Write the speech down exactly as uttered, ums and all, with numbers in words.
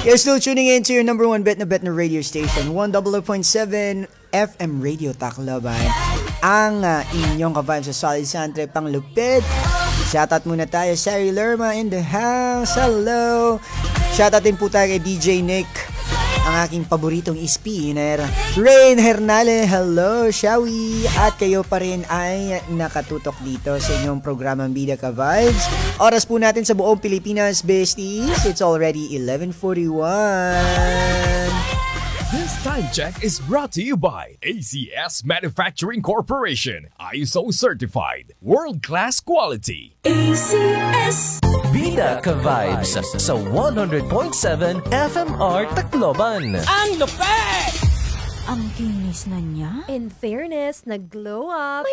You're still tuning in to your number one bet na bet na radio station, one oh oh point seven F M Radio Tacloban. Ang uh, inyong ka-vibes sa Solid Santre Panglupit. Shoutout muna tayo, Sari Lerma in the house. Hello. Shoutout din po tayo kay D J Nick, ang aking paboritong spinner. Rain Hernale, hello, Shawi. At kayo pa rin ay nakatutok dito sa inyong programang Bida Ka Vibes. Oras po natin sa buong Pilipinas, besties. It's already eleven forty-one. This time check is brought to you by A C S Manufacturing Corporation. I S O certified. World-class quality. A C S Bida Ka Vibes sa one hundred point seven F M R Tacloban. Ang lupet! Ang kinis na niya. In fairness, nag-glow up.